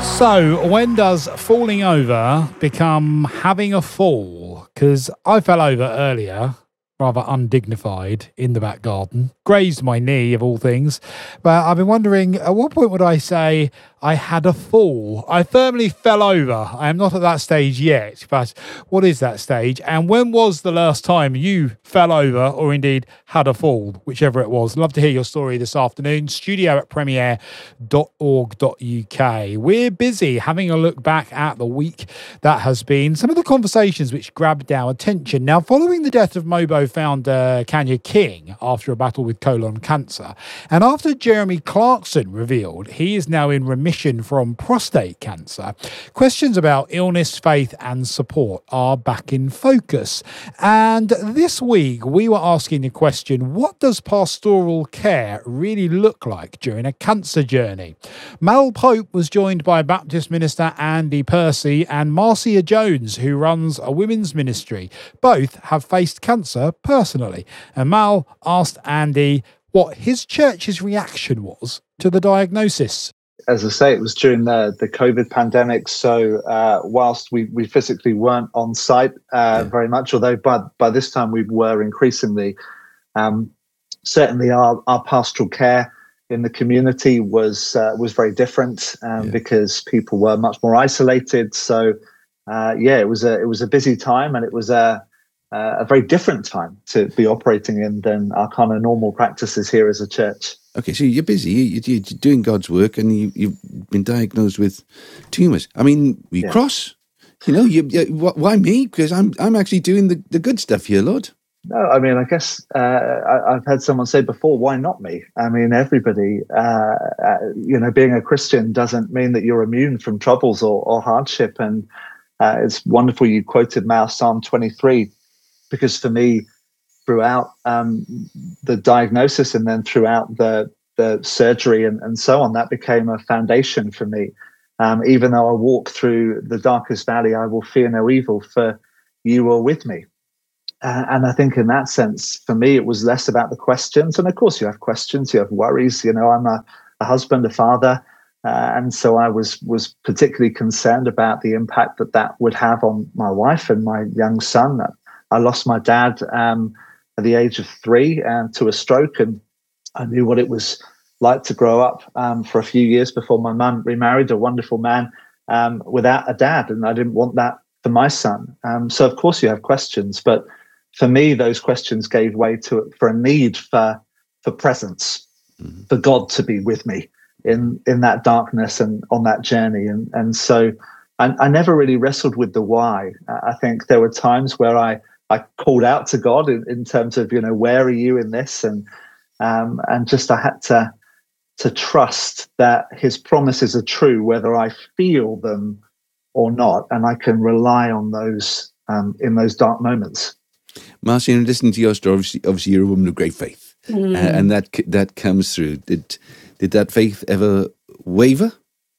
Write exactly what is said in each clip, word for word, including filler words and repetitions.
So, when does falling over become having a fall? Because I fell over earlier, rather undignified, in the back garden. Grazed my knee, of all things. But I've been wondering, at what point would I say I had a fall? I firmly fell over. I am not at that stage yet, but what is that stage? And when was the last time you fell over or indeed had a fall, whichever it was? Love to hear your story this afternoon. Studio at premier dot org dot uk. We're busy having a look back at the week that has been, some of the conversations which grabbed our attention. Now, following the death of Mobo founder Kanye King after a battle with colon cancer, and after Jeremy Clarkson revealed he is now in remission from prostate cancer, questions about illness, faith and support are back in focus. And this week we were asking the question, what does pastoral care really look like during a cancer journey? Mal Pope was joined by Baptist minister Andy Percy and Marcia Jones, who runs a women's ministry. Both have faced cancer personally, and Mal asked Andy what his church's reaction was to the diagnosis. As I say, it was during the, the COVID pandemic, so uh, whilst we, we physically weren't on site uh, yeah. very much, although by, by this time we were increasingly, um, certainly our, our pastoral care in the community was uh, was very different um, yeah. because people were much more isolated. So uh, yeah, it was a it was a busy time, and it was a Uh, a very different time to be operating in than our kind of normal practices here as a church. Okay, so you're busy, you, you're doing God's work, and you, you've been diagnosed with tumours. I mean, we yeah. cross, you know, you, you, why me? Because I'm I'm actually doing the, the good stuff here, Lord. No, I mean, I guess uh, I, I've had someone say before, why not me? I mean, everybody, uh, uh, you know, being a Christian doesn't mean that you're immune from troubles or, or hardship. And uh, it's wonderful you quoted now Psalm twenty-three, because for me, throughout um, the diagnosis and then throughout the the surgery and, and so on, that became a foundation for me. Um, even though I walk through the darkest valley, I will fear no evil, for you are with me. Uh, and I think in that sense, for me, it was less about the questions. And of course, you have questions, you have worries. You know, I'm a, a husband, a father. Uh, and so I was was particularly concerned about the impact that that would have on my wife and my young son. I lost my dad um, at the age of three uh, to a stroke, and I knew what it was like to grow up um, for a few years before my mum remarried a wonderful man um, without a dad, and I didn't want that for my son. Um, so, of course, you have questions, but for me, those questions gave way to for a need for for presence, mm-hmm. for God to be with me in in that darkness and on that journey, and and so I, I never really wrestled with the why. I think there were times where I. I called out to God in, in terms of, you know, where are you in this? And um, and just I had to to trust that his promises are true, whether I feel them or not. And I can rely on those um, in those dark moments. Marcia, in listening to your story, obviously, obviously you're a woman of great faith. Mm. Uh, and that that comes through. Did, did that faith ever waver?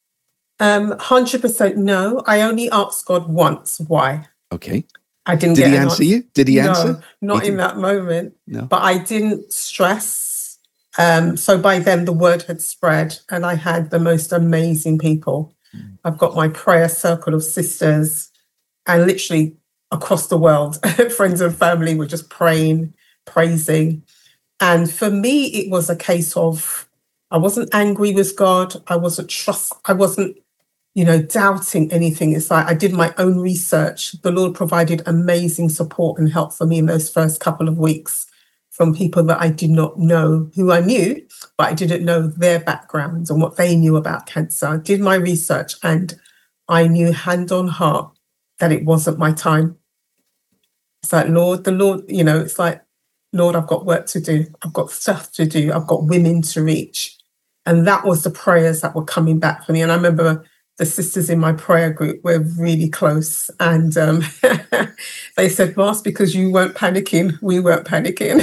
Um, one hundred percent no. I only asked God once why. Okay. I didn't Did get he an answer answer. you? Did he no, answer? Not he in that moment. No. But I didn't stress. Um, so by then the word had spread, and I had the most amazing people. Mm. I've got my prayer circle of sisters, and literally across the world, friends and family were just praying, praising. And for me, it was a case of, I wasn't angry with God. I wasn't trust. I wasn't, you know, doubting anything. It's like I did my own research. The Lord provided amazing support and help for me in those first couple of weeks from people that I did not know, who I knew, but I didn't know their backgrounds and what they knew about cancer. I did my research, and I knew hand on heart that it wasn't my time. It's like, Lord, the Lord, you know, it's like, Lord, I've got work to do. I've got stuff to do. I've got women to reach. And that was the prayers that were coming back for me. And I remember the sisters in my prayer group were really close. And um, they said, Mars, because you weren't panicking, we weren't panicking.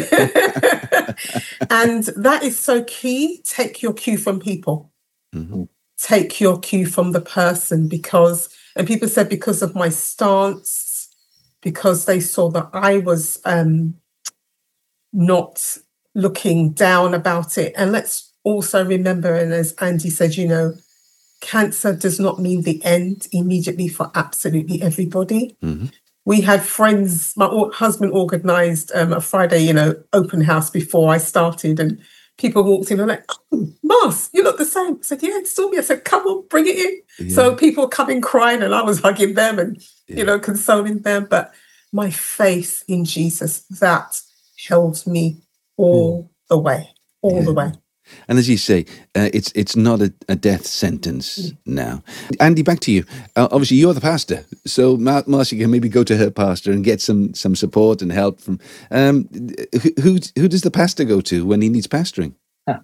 And that is so key. Take your cue from people. Mm-hmm. Take your cue from the person, because, and people said because of my stance, because they saw that I was um, not looking down about it. And let's also remember, and as Andy said, you know, cancer does not mean the end immediately for absolutely everybody. Mm-hmm. We had friends, my husband organised um, a Friday, you know, open house before I started, and people walked in and were like, oh, Mars, you look the same. I said, yeah, it's still me. I said, come on, bring it in. Yeah. So people coming crying, and I was hugging them and, yeah. you know, consoling them. But my faith in Jesus, that held me all mm. the way, all yeah. the way. And as you say, uh, it's it's not a, a death sentence mm. now. Andy, back to you. Uh, obviously, you're the pastor, so Mar- Marcia can maybe go to her pastor and get some some support and help from. Um, who who does the pastor go to when he needs pastoring?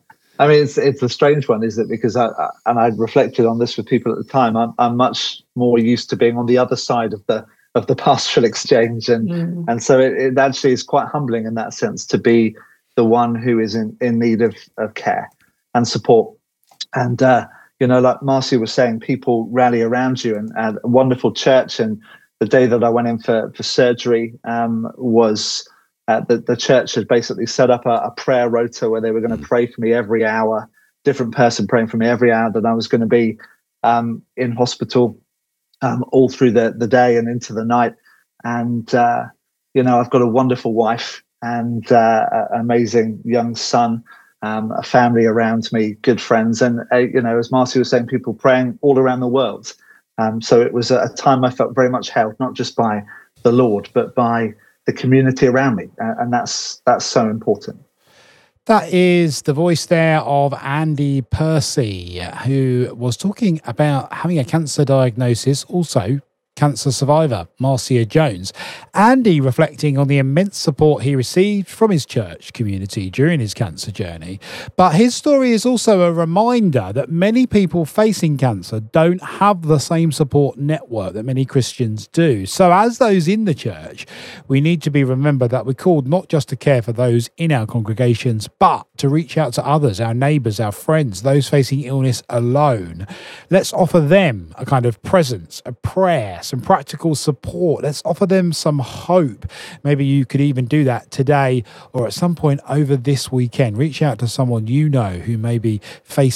I mean, it's it's a strange one, isn't it? Because I, I and I reflected on this with people at the time. I'm I'm much more used to being on the other side of the of the pastoral exchange, and mm. and so it, it actually is quite humbling in that sense to be the one who is in, in need of, of care and support. And, uh, you know, like Marcia was saying, people rally around you, and, and a wonderful church. And the day that I went in for, for surgery um, was uh, the, the church had basically set up a, a prayer rota where they were going to pray for me every hour, different person praying for me every hour that I was going to be um, in hospital um, all through the, the day and into the night. And, uh, you know, I've got a wonderful wife and uh, an amazing young son, um, a family around me, good friends. And, uh, you know, as Marcia was saying, people praying all around the world. Um, so it was a, a time I felt very much held, not just by the Lord, but by the community around me. Uh, and that's that's so important. That is the voice there of Andy Percy, who was talking about having a cancer diagnosis, also cancer survivor Marcia Jones. Andy reflecting on the immense support he received from his church community during his cancer journey. But his story is also a reminder that many people facing cancer don't have the same support network that many Christians do. So as those in the church, we need to be remembered that we're called not just to care for those in our congregations, but to reach out to others, our neighbours, our friends, those facing illness alone. Let's offer them a kind of presence, a prayer, some practical support. Let's offer them some hope. Maybe you could even do that today or at some point over this weekend. Reach out to someone you know who may be facing